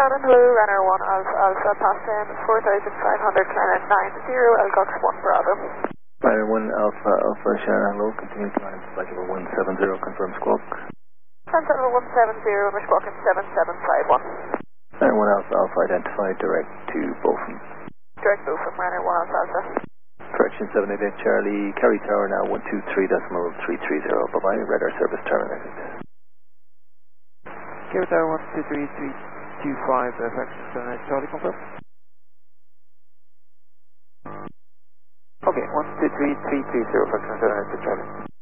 Shannon, hello, runner 1 Alpha Alpha, pass in 4,500, climb at 90, Elcox 1 Bravo. Runner 1 Alpha Alpha, Shannon, hello, continue climb, flight level 170, confirm squawk. Flight level 170, we're squawking 7751. Runner 1 Alpha Alpha, identified, direct to Botham. Direct Botham, runner 1 Alpha Alpha. Correction 78 Charlie, Kerry Tower now 123.330, bye-bye, radar service terminated. Kerry Tower 123.325, Fraction Charlie, confirm. Okay, 123.330, Fraction Charlie.